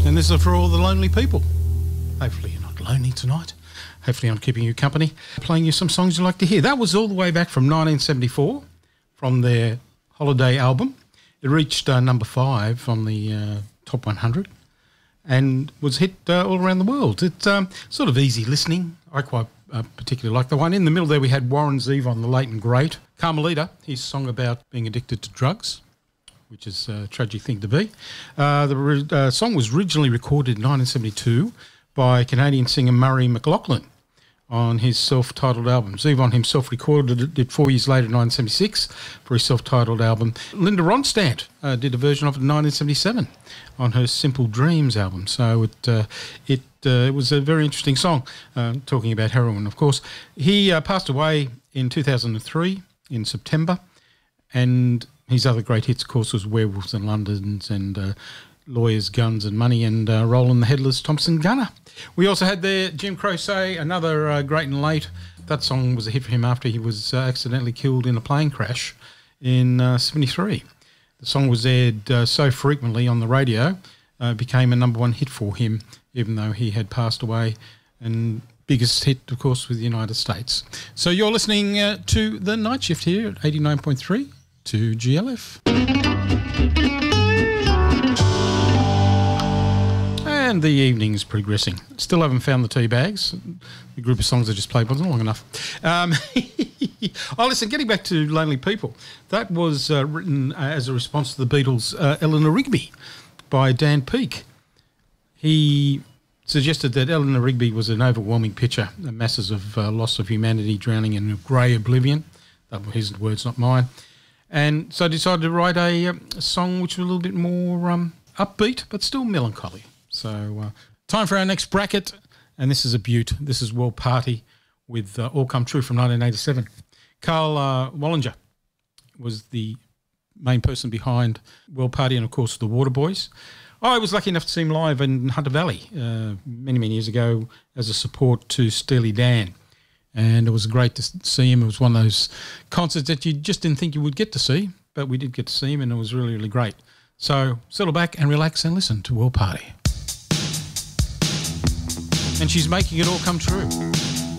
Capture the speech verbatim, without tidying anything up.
And this is for all the lonely people. Hopefully you're not lonely tonight. Hopefully I'm keeping you company, playing you some songs you like to hear. That was all the way back from nineteen seventy-four, from their Holiday album. It reached uh, number five on the uh, top one hundred and was hit uh, all around the world. It's um, sort of easy listening. I quite uh, particularly like the one. In the middle there we had Warren Zevon, the late and great. Carmelita, his song about being addicted to drugs, which is a tragic thing to be. Uh, the re- uh, song was originally recorded in nineteen seventy-two by Canadian singer Murray McLaughlin on his self-titled album. Zevon himself recorded it four years later in nineteen seventy-six for his self-titled album. Linda Ronstadt uh, did a version of it in nineteen seventy-seven on her Simple Dreams album. So it uh, it, uh, it was a very interesting song, uh, talking about heroin, of course. He uh, passed away in two thousand three in September, and his other great hits, of course, was Werewolves in London and uh, Lawyers, Guns and Money and uh, Roland the Headless Thompson Gunner. We also had there Jim Croce, another uh, great and late. That song was a hit for him after he was uh, accidentally killed in a plane crash in uh, seventy-three. The song was aired uh, so frequently on the radio, uh, became a number one hit for him, even though he had passed away. And biggest hit, of course, with the United States. So you're listening uh, to The Night Shift here at eighty-nine point three to G L F. And the evening's progressing. Still haven't found the tea bags. The group of songs I just played wasn't long enough. Um, oh, listen, getting back to Lonely People, that was uh, written uh, as a response to the Beatles' uh, Eleanor Rigby by Dan Peake. He suggested that Eleanor Rigby was an overwhelming picture, the masses of uh, loss of humanity drowning in a grey oblivion. That were his words, not mine. And so I decided to write a, a song which was a little bit more um, upbeat, but still melancholy. So uh, time for our next bracket, and this is a beaut. This is World Party with uh, All Come True from nineteen eighty-seven. Carl uh, Wallinger was the main person behind World Party and, of course, the Waterboys. I was lucky enough to see him live in Hunter Valley uh, many, many years ago as a support to Steely Dan. And it was great to see him. It was one of those concerts that you just didn't think you would get to see, but we did get to see him, and it was really, really great. So settle back and relax and listen to World Party. And she's making it all come true.